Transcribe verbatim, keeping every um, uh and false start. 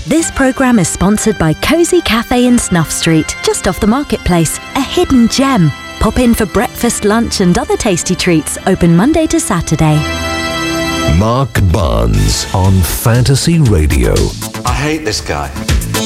This programme is sponsored by Cosy Cafe in Snuff Street, just off the marketplace, a hidden gem. Pop in for breakfast, lunch and other tasty treats, open Monday to Saturday. Mark Barnes on Fantasy Radio. I hate this guy.